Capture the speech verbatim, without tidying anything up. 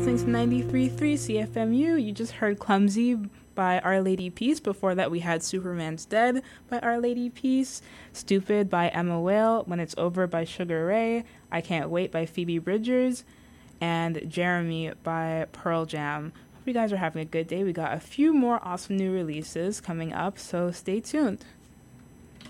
listening to ninety-three point three C F M U. You just heard Clumsy by Our Lady Peace. Before that, we had Superman's Dead by Our Lady Peace, Stupid by Emma Whale, When It's Over by Sugar Ray, I Can't Wait by Phoebe Bridgers, and Jeremy by Pearl Jam. Hope you guys are having a good day. We got a few more awesome new releases coming up, so stay tuned.